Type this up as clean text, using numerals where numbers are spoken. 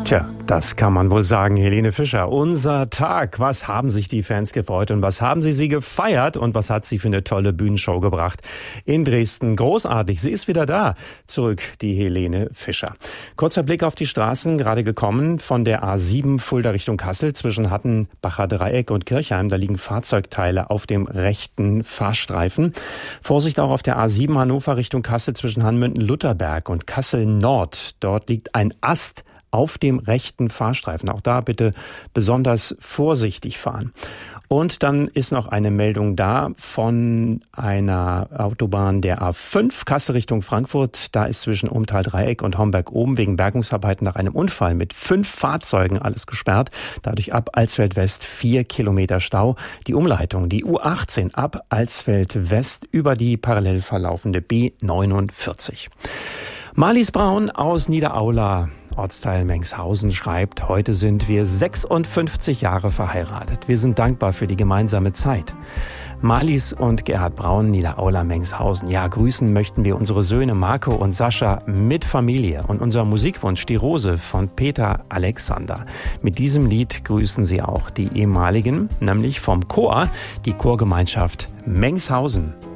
Tja, das kann man wohl sagen, Helene Fischer. Unser Tag. Was haben sich die Fans gefreut und was haben sie gefeiert und was hat sie für eine tolle Bühnenshow gebracht in Dresden? Großartig, sie ist wieder da. Zurück, die Helene Fischer. Kurzer Blick auf die Straßen, gerade gekommen von der A7 Fulda Richtung Kassel zwischen Hattenbacher Dreieck und Kirchheim. Da liegen Fahrzeugteile auf dem rechten Fahrstreifen. Vorsicht auch auf der A7 Hannover Richtung Kassel zwischen Hanmünden-Lutherberg und Kassel Nord. Dort liegt ein Ast auf dem rechten Fahrstreifen. Auch da bitte besonders vorsichtig fahren. Und dann ist noch eine Meldung da von einer Autobahn der A5 Kassel Richtung Frankfurt. Da ist zwischen Umtal-Dreieck und Homberg oben wegen Bergungsarbeiten nach einem Unfall mit 5 Fahrzeugen alles gesperrt. Dadurch ab Alsfeld West 4 Kilometer Stau. Die Umleitung, die U18 ab Alsfeld West über die parallel verlaufende B49. Marlies Braun aus Niederaula, Ortsteil Mengshausen, schreibt: Heute sind wir 56 Jahre verheiratet. Wir sind dankbar für die gemeinsame Zeit. Marlies und Gerhard Braun, Niederaula, Mengshausen. Ja, grüßen möchten wir unsere Söhne Marco und Sascha mit Familie und unser Musikwunsch Die Rose von Peter Alexander. Mit diesem Lied grüßen sie auch die ehemaligen, nämlich vom Chor, die Chorgemeinschaft Mengshausen.